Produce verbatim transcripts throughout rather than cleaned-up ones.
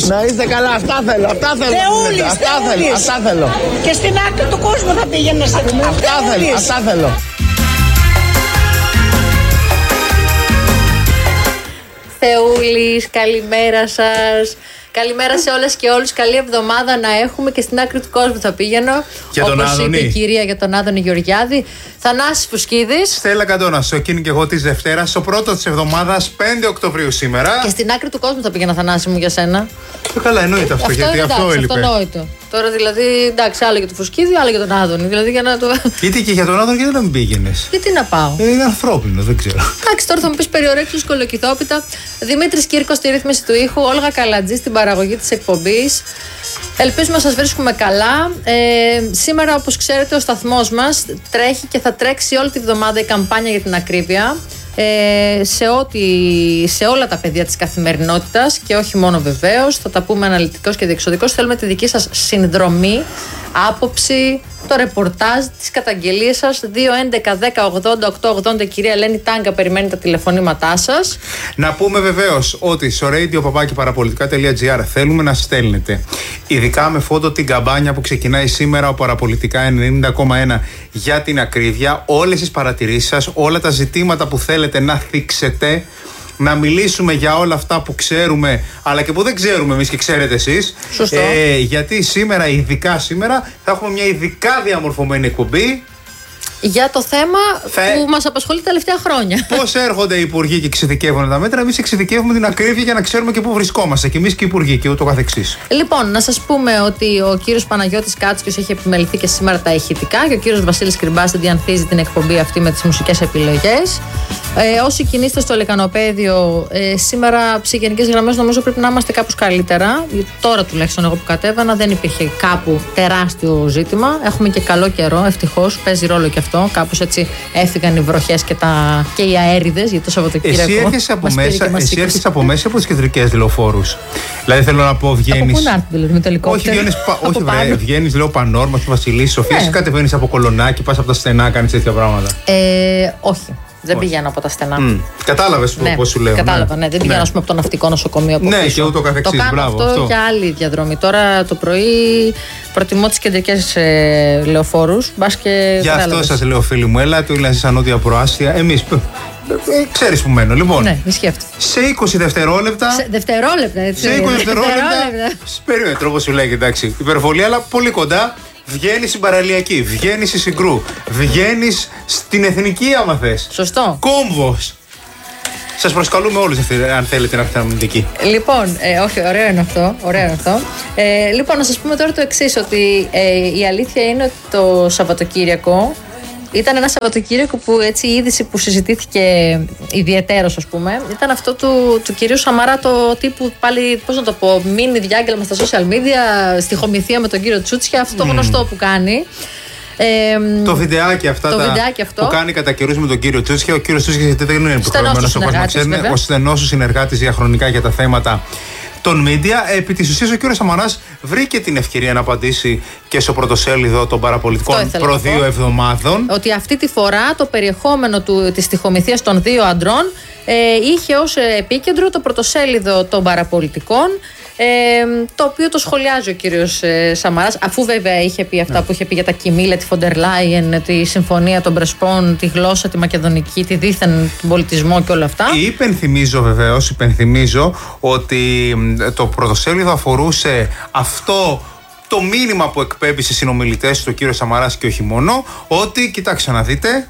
Θεούλης. Να είστε καλά, αυτά θέλω, αυτά θέλω. Θεούλης, αυτά θέλω, Θεούλης. αυτά θέλω. Και στην άκρη του κόσμου θα πήγαινε σε δούμε. Αυτά θέλω, αυτά θέλω. Θεούλης, καλημέρα σας. Καλημέρα σε όλες και όλους. Καλή εβδομάδα να έχουμε και στην άκρη του κόσμου θα πήγαινω. Και τον όπως Άδωνη. είπε η κυρία για τον Άδωνη Γεωργιάδη. Θανάσης Φουσκίδης. Στέλλα Καντώνας, ο εκείνη και εγώ της Δευτέρας, ο πρώτο της εβδομάδας, πέντε Οκτωβρίου σήμερα. Και στην άκρη του κόσμου θα πήγαινα, Θανάση μου, για σένα. Ε, καλά, εννοείται αυτό, Αυτό γιατί είναι αυτό εντάξει, έλειπε. αυτονόητο. Τώρα δηλαδή, εντάξει, άλλο για τον Φουσκίδη, άλλο για τον Άδωνη. Δηλαδή για να το. Γιατί και για τον Άδωνη, γιατί να μην πήγαινες. Γιατί να πάω. Ε, είναι ανθρώπινο, δεν ξέρω. Εντάξει, τώρα θα μου πει περιορέξεις κολοκυθόπιτα. Δημήτρης Κύρκος στη ρύθμιση του ήχου, Όλγα Καλατζή στην παραγωγή της εκπομπής. Ελπίζουμε να σας βρίσκουμε καλά. Ε, σήμερα, όπως ξέρετε, ο σταθμός μας τρέχει και θα τρέξει όλη τη βδομάδα η καμπάνια για την ακρίβεια. Ε, σε, ό,τι, σε όλα τα πεδία της καθημερινότητας και όχι μόνο βεβαίως. Θα τα πούμε αναλυτικώς και διεξοδικώς. Θέλουμε τη δική σας συνδρομή, άποψη, το ρεπορτάζ, τις καταγγελίες σας. Δύο έντεκα δέκα ογδόντα οκτώ ογδόντα. Η κυρία Ελένη Τάγκα περιμένει τα τηλεφωνήματά σας. Να πούμε βεβαίως ότι στο radio παπάκι παραπολιτικά τελεία τζι άρ θέλουμε να στέλνετε, ειδικά με φόντο την καμπάνια που ξεκινάει σήμερα ο Παραπολιτικά ενενήντα κόμμα ένα για την ακρίβεια, όλες τις παρατηρήσεις σας, όλα τα ζητήματα που θέλετε να θίξετε, να μιλήσουμε για όλα αυτά που ξέρουμε αλλά και που δεν ξέρουμε εμείς και ξέρετε εσείς. Σωστό. Ε, γιατί σήμερα, ειδικά σήμερα, θα έχουμε μια ειδικά διαμορφωμένη εκπομπή Για το θέμα Θα... που μας απασχολεί τα τελευταία χρόνια. πώς έρχονται οι υπουργοί και εξειδικεύουν τα μέτρα. Εμείς εξειδικεύουμε την ακρίβεια για να ξέρουμε και πού βρισκόμαστε. Και εμείς και οι υπουργοί και ούτω καθεξής. Λοιπόν, να σας πούμε ότι ο κύριος Παναγιώτης Κάτσκιος έχει επιμεληθεί και σήμερα τα ηχητικά και ο κύριος Βασίλης Κρυμπάς διανθίζει την εκπομπή αυτή με τις μουσικές επιλογές. Ε, όσοι κινείστε στο λεκανοπαίδιο, ε, σήμερα σε γενικές γραμμές νομίζω πρέπει να είμαστε κάπως καλύτερα. Τώρα τουλάχιστον εγώ που κατέβανα δεν υπήρχε κάπου τεράστιο ζήτημα. Έχουμε και καλό καιρό, ευτυχώς. Παίζει ρόλο και αυτό. Κάπως έτσι έφυγαν οι βροχές και, τα... και οι αέριδες για το Σαββατοκύριακο. Εσύ έρχεσαι από μέσα, εσύ έρχεσαι από μέσα από τις κεντρικές λεωφόρους. Δηλαδή θέλω να πω, βγαίνεις. Από πού να έρθει δηλαδή, με το ελικόπτερο. Όχι, βγαίνεις, πα... όχι βρε, βγαίνεις λέω Πανόρμα, του Βασιλής, Σοφίας, Ναι. κατεβαίνεις από Κολονάκι, πας από τα στενά, κάνεις τέτοια πράγματα. Ε, όχι. Δεν πηγαίνω από τα στενά. Mm. Κατάλαβες Ναι, πώς σου λέω. κατάλαβα, ναι. Δεν πηγαίνω ας πούμε, από το ναυτικό νοσοκομείο από Ναι, πίσω. και ούτω καθεξής, Το κάνω μπράβο, αυτό, αυτό. για άλλη διαδρομή. Τώρα το πρωί προτιμώ τις κεντρικές ε, λεωφόρους. Μπας και Γι' αυτό κατάλαβες. σας λέω, φίλοι μου, έλα, του σαν νότια προάστια. Εμείς, ε, ε, ξέρεις που μένω. Λοιπόν, Ναι, ισχύει αυτό. σε είκοσι δευτερόλεπτα. Σε δευτερόλεπτα, έτσι. Σε είκοσι δευτερόλεπτα. Περίμενε, όπως σου λέγεται, εντάξει. Υπερβολή, αλλά πολύ κοντά. Βγαίνεις στην παραλιακή, βγαίνεις στη Συγκρού, βγαίνεις στην Εθνική, άμα θες. Σωστό. Κόμβος. Σας προσκαλούμε όλους αν θέλετε να έρθετε εκεί. Λοιπόν, ε, όχι, ωραίο είναι αυτό. Ωραίο είναι αυτό. Ε, λοιπόν, να σας πούμε τώρα το εξής, ότι ε, η αλήθεια είναι ότι το Σαββατοκύριακο ήταν ένα Σαββατοκύριακο που έτσι η είδηση που συζητήθηκε ιδιαιτέρως, ας πούμε, ήταν αυτό του, του κυρίου Σαμαρά, το τύπου πάλι, πώς να το πω, μίνι διάγγελμα στα social media, στοιχομηθεία με τον κύριο Τσούτσια, αυτό το γνωστό που κάνει. Ε, Το βιντεάκι, αυτά το τα βιντεάκι αυτό. που κάνει κατά καιρούς με τον κύριο Τσούτσια. Ο κύριος Τσούτσια γιατί δεν είναι υποχρεωμένος όπως να ξέρουν, ο στενός του συνεργάτης διαχρονικά για τα θέματα των media. Επί της ουσίας ο κύριος Σαμαράς βρήκε την ευκαιρία να απαντήσει και στο πρωτοσέλιδο των παραπολιτικών προ δύο εβδομάδων. Ότι αυτή τη φορά το περιεχόμενο του, της τοιχομηθείας των δύο αντρών ε, είχε ως επίκεντρο το πρωτοσέλιδο των παραπολιτικών, ε, το οποίο το σχολιάζει ο κύριος ε, Σαμαράς, αφού βέβαια είχε πει αυτά yeah. που είχε πει για τα Κιμίλα, τη Φοντερ Λάιεν, τη Συμφωνία των Πρεσπών, τη γλώσσα, τη μακεδονική, τη δίθεν πολιτισμό και όλα αυτά. Υπενθυμίζω βεβαίως, υπενθυμίζω ότι το πρωτοσέλιδο αφορούσε αυτό το μήνυμα που εκπέμπει στις συνομιλητές του κύριο Σαμαράς και όχι μόνο, ότι κοιτάξτε να δείτε,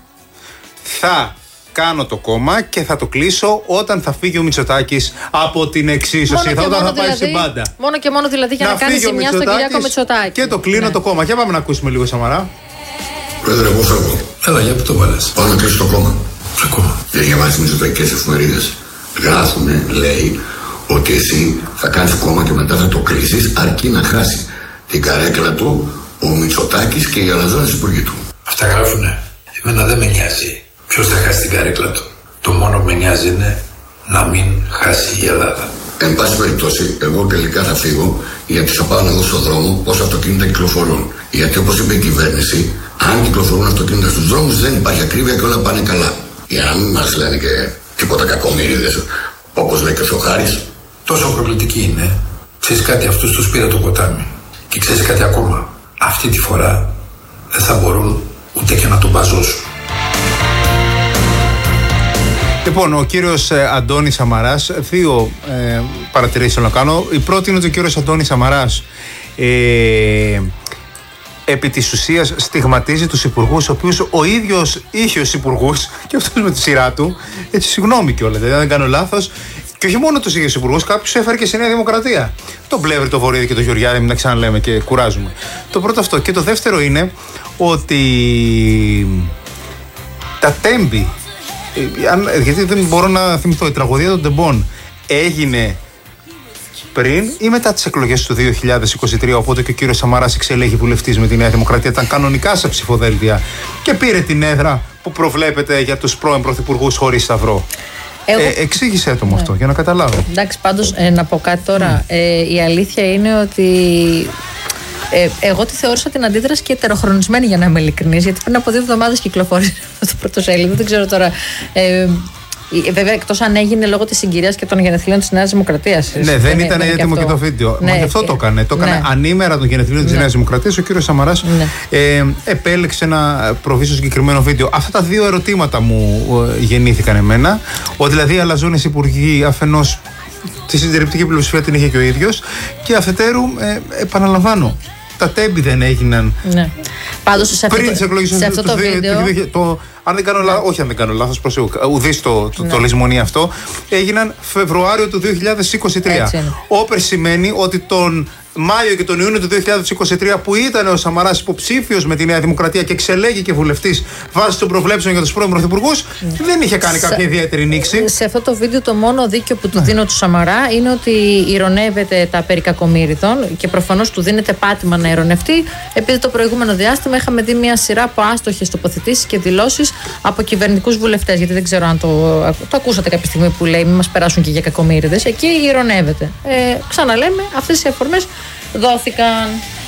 θα κάνω το κόμμα και θα το κλείσω όταν θα φύγει ο Μητσοτάκης από την εξίσωση. Θα όταν θα πάει δηλαδή, στην πάντα. Μόνο και μόνο δηλαδή για να, να κάνει ζημιά στον Κυριάκο Μητσοτάκη. Και το κλείνω ναι. το κόμμα. Για πάμε να ακούσουμε λίγο Σαμαρά. Πρόεδρε, εγώ φεύγω. Έλα, για πού το βάλες. Πάω να κλείσω το κόμμα. Ποιο κόμμα? Για να διαβάσει μητσοτακικές εφημερίδες. Γράφουνε, λέει, ότι εσύ θα κάνεις κόμμα και μετά θα το κλείσεις αρκεί να χάσει την καρέκλα του ο Μητσοτάκης και οι αλαζόνες υπουργοί του. Αυτά γράφουνε. Εμένα δεν με νοιάζει ποιος θα χάσει την καρέκλα του. Το μόνο που με νοιάζει είναι να μην χάσει η Ελλάδα. Εν πάση περιπτώσει, εγώ τελικά θα φύγω γιατί θα πάω να δω στον δρόμο πόσα αυτοκίνητα κυκλοφορούν. Γιατί όπως είπε η κυβέρνηση, αν κυκλοφορούν αυτοκίνητα στους δρόμους δεν υπάρχει ακρίβεια και όλα πάνε καλά. Για να μην μας λένε και τίποτα κακομοίριδες, όπως λέει και ο Χάρης. Τόσο προκλητική είναι Ξέρεις κάτι, αυτούς τους πήρε το ποτάμι. Και ξέρεις κάτι ακόμα, αυτή τη φορά δεν θα μπορούν ούτε και να τον μπαζώσουν. Λοιπόν, ο κύριος ε, Αντώνης Σαμαράς, δύο ε, παρατηρήσεις θέλω να κάνω. Η πρώτη είναι ότι ο κύριος Αντώνης Σαμαράς ε, επί της ουσίας στιγματίζει τους υπουργούς, ο οποίους ο ίδιος είχε ως υπουργούς και αυτός με τη σειρά του. Έτσι, συγγνώμη κιόλας, δηλαδή, αν δεν κάνω λάθος. Και όχι μόνο τους ίδιους υπουργούς, κάποιους έφερε και στη Νέα Δημοκρατία. Τον Πλεύρη, τον Βορύδη και τον Γεωργιάδη, μην τα ξαναλέμε και κουράζουμε. Το πρώτο αυτό. Και το δεύτερο είναι ότι τα τέμπη. Γιατί δεν μπορώ να θυμηθώ, η τραγωδία των τεμπών έγινε πριν ή μετά τις εκλογές του δύο χιλιάδες είκοσι τρία, οπότε και ο κύριος Σαμαράς εξελέγει βουλευτής με τη Νέα Δημοκρατία, ήταν κανονικά σε ψηφοδέλτια και πήρε την έδρα που προβλέπεται για τους πρώην πρωθυπουργούς χωρίς σταυρό. Εγώ... Ε, εξήγησέ το μου, ναι, αυτό για να καταλάβω. Εντάξει, πάντως ε, να πω κάτι τώρα. Mm. Ε, η αλήθεια είναι ότι ε, εγώ τη θεώρησα την αντίδραση και ετεροχρονισμένη, για να είμαι ειλικρινής, γιατί πριν από δύο εβδομάδες κυκλοφόρησε το πρωτοσέλιδο. Δεν ξέρω τώρα. Ε, Βέβαια, εκτός αν έγινε λόγω της συγκυρίας και των γενεθλίων της Νέας Δημοκρατίας. Ναι, δεν ήταν έτοιμο και, και το βίντεο. Ναι, Μα γι' αυτό και... το έκανε. Το έκανε ναι. ανήμερα των γενεθλίων ναι. της Νέας Δημοκρατίας. Ο κύριος Σαμαράς ναι. ε, επέλεξε να προβεί στο συγκεκριμένο βίντεο. Αυτά τα δύο ερωτήματα μου ε, γεννήθηκαν εμένα. Ότι δηλαδή οι αλαζόνες υπουργοί, αφενός τη συντηρητική πλειοψηφία την είχε και ο ίδιος, και αφετέρου, ε, επαναλαμβάνω, τα τέμπη δεν έγιναν. Ναι. Πάντως σε αυτό, πριν το, σε αυτό το, το βίντεο. Το, το, αν δεν κάνω λάθος, όχι αν δεν κάνω λάθος, προσέχω, ουδής το, το, ναι. το λησμονεί αυτό, έγιναν Φεβρουάριο του δύο χιλιάδες είκοσι τρία. Όπερ σημαίνει ότι τον Μάιο και τον Ιούνιο του δύο χιλιάδες είκοσι τρία, που ήταν ο Σαμαράς υποψήφιος με τη Νέα Δημοκρατία και εξελέγει και βουλευτής βάσει των προβλέψεων για τους πρώην πρωθυπουργούς, ναι. δεν είχε κάνει κάποια σε, ιδιαίτερη νήξη. Σε αυτό το βίντεο το μόνο δίκιο που του ναι. δίνω του Σαμαρά είναι ότι ειρωνεύεται τα περί κακομοίριδων και προφανώς του δίνεται πάτημα να ειρωνευτεί, επειδή το προηγούμενο διάστημα είχαμε δει μια σειρά από άστοχες τοποθετήσεις και δηλώσεις από κυβερνητικούς βουλευτές. Γιατί δεν ξέρω αν το, το ακούσατε κάποια στιγμή που λέει μην μας περάσουν και για κακομοίριδες. Εκεί ειρωνεύεται. Ε, ξαναλέμε, αυτές οι αφορμές δόθηκαν.